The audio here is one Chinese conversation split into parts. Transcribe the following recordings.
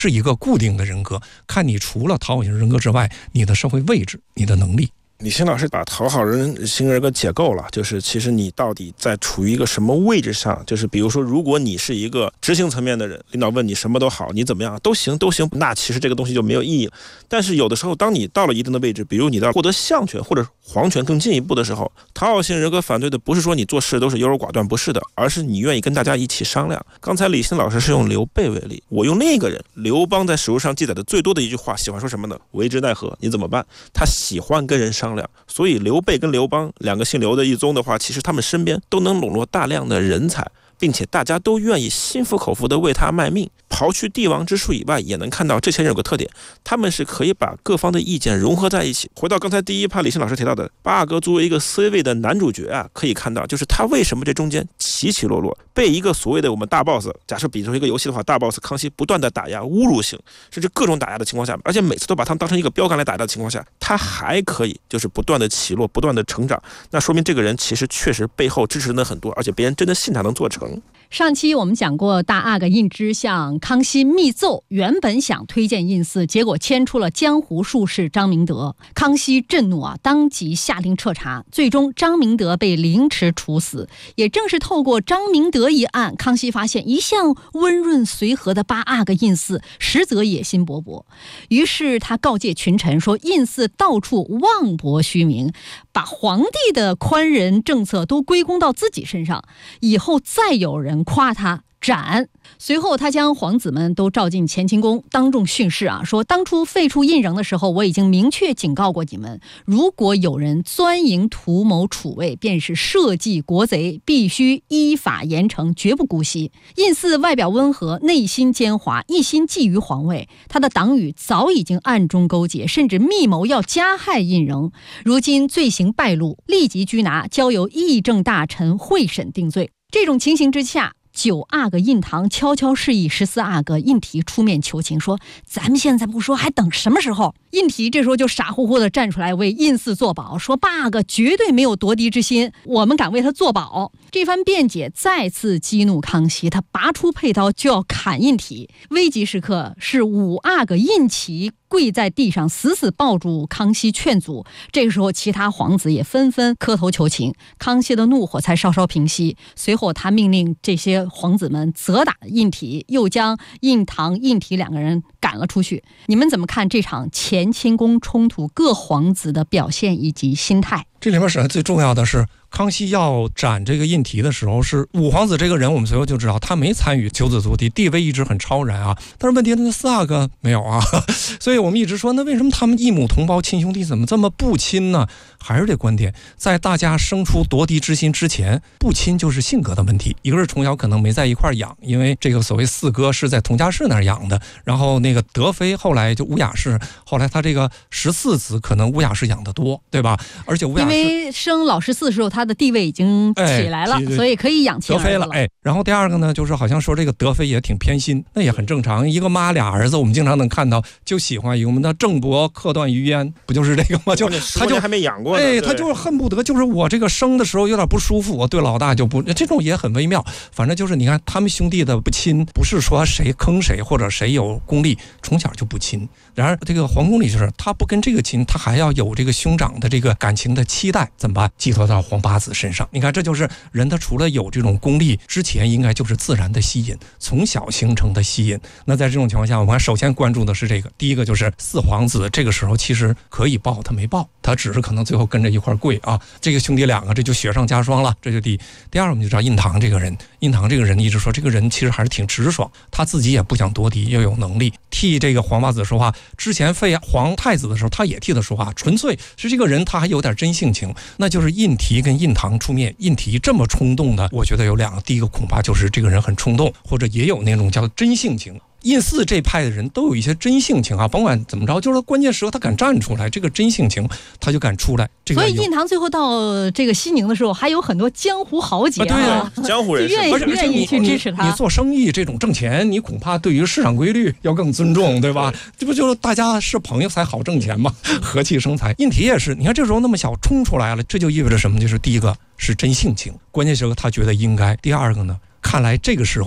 是一个固定的人格，看你除了讨好型人格之外，你的社会位置、你的能力。 李欣老师把讨好型人格解构了，就是其实你到底在处于一个什么位置上，就是比如说如果你是一个执行层面的人，领导问你什么都好，你怎么样都行，那其实这个东西就没有意义了。但是有的时候当你到了一定的位置，比如你到获得相权或者皇权更进一步的时候，讨好型人格反对的不是说你做事都是优柔寡断，不是的，而是你愿意跟大家一起商量。刚才李欣老师是用刘备为例，我用另一个人刘邦，在史书上记载的最多的一句话喜欢说什么呢？为之奈何，你怎么办？他喜欢跟人商量。所以刘备跟刘邦两个姓刘的一宗的话，其实他们身边都能笼络大量的人才，并且大家都愿意心服口服的为他卖命。刨去帝王之术以外，也能看到这些人有个特点，他们是可以把各方的意见融合在一起。回到刚才第一趴李欣老师提到的八阿哥作为一个 C 位的男主角啊，可以看到就是他为什么这中间起起落落，被一个所谓的我们大 boss， 假设比作一个游戏的话，大 boss 康熙不断的打压、侮辱性，甚至各种打压的情况下，而且每次都把他们当成一个标杆来打压的情况下，他还可以就是不断的起落、不断的成长，那说明这个人其实确实背后支持的很多，而且别人真的信他能做成。 上期我们讲过，大阿哥胤之向康熙密奏，原本想推荐胤祀，结果牵出了江湖术士张明德。康熙震怒啊，当即下令彻查，最终张明德被凌迟处死。也正是透过张明德一案，康熙发现一向温润随和的八阿哥胤祀实则野心勃勃，于是他告诫群臣说，胤祀到处妄博虚名，把皇帝的宽仁政策都归功到自己身上，以后再有人夸他斩。随后他将皇子们都召进乾清宫，当众训示啊，说当初废除胤禛的时候，我已经明确警告过你们，如果有人钻营图谋储位，便是社稷国贼，必须依法严惩，绝不姑息。胤祀外表温和，内心奸猾，一心觊觎皇位，他的党羽早已经暗中勾结，甚至密谋要加害胤禛。如今罪行败露，立即拘拿，交由议政大臣会审定罪。这种情形之下，9阿哥胤堂悄悄示意14阿哥胤禔出面求情，说咱们现在不说，还等什么时候？胤禔这时候就傻乎乎的站出来为胤祀作保，说八阿哥绝对没有夺嫡之心，我们敢为他作保。这番辩解再次激怒康熙，他拔出佩刀就要砍胤禔。危急时刻是5阿哥胤禔跪在地上死死抱住康熙劝阻，这个时候其他皇子也纷纷磕头求情，康熙的怒火才稍稍平息。随后他命令这些皇子们责打胤禔，又将胤堂、胤禔两个人赶了出去。你们怎么看这场乾清宫冲突各皇子的表现以及心态？ 这里面首先最重要的是，康熙要斩这个胤禔的时候，是五皇子这个人，我们随后就知道他没参与九子夺嫡，地位一直很超然啊。但是问题那4阿哥没有啊，所以我们一直说，那为什么他们异母同胞亲兄弟怎么这么不亲呢？还是这观点，在大家生出夺嫡之心之前，不亲就是性格的问题。一个是从小可能没在一块养，因为这个所谓4哥是在佟家氏那儿养的，然后那个德妃后来就乌雅氏，后来他这个14子可能乌雅氏养得多，对吧？而且乌雅氏因为生老14的时候，他的地位已经起来了，所以可以养亲儿子了。 然后第二个呢，就是好像说这个德妃也挺偏心，那也很正常。一个妈俩儿子，我们经常能看到，就喜欢我们的郑伯克段于鄢，不就是这个吗？就他就还没养过呢， 他就是恨不得就是我这个生的时候有点不舒服，我对老大就不，这种也很微妙。反正就是你看他们兄弟的不亲，不是说谁坑谁或者谁有功利，从小就不亲。然而这个皇宫里就是他不跟这个亲，他还要有这个兄长的这个感情的期待，怎么办？寄托到皇八子身上。你看，这就是人他除了有这种功利之前，应该就是自然的吸引，从小形成的吸引。那在这种情况下，我们首先关注的是这个，第一个就是4皇子这个时候其实可以报，他没报，他只是可能最后跟着一块跪啊。这个兄弟两个这就雪上加霜了，这就第一。第二，我们就知道胤堂这个人，一直说这个人其实还是挺直爽，他自己也不想夺嫡，又有能力替这个皇八子说话。之前废皇太子的时候，他也替他说话，纯粹是这个人他还有点真性情。那就是胤禔跟胤堂出面，胤禔这么冲动的，我觉得有2个，第一个恐怕就是这个人很冲动，或者也有那种叫真性情。胤祀这派的人都有一些真性情啊，甭管怎么着，就是关键时候他敢站出来，这个真性情他就敢出来。 所以胤堂最后到这个西宁的时候，还有很多江湖豪杰对啊， 江湖人士愿意去支持他。 你做生意这种挣钱，你恐怕对于市场规律要更尊重，对吧？这不就是大家是朋友才好挣钱吗？和气生财。胤禔也是，你看这时候那么小冲出来了，这就意味着什么？就是第一个是真性情，关键时候他觉得应该；第二个呢，看来这个时候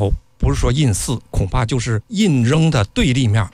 不是说印4，恐怕就是印扔的对立面。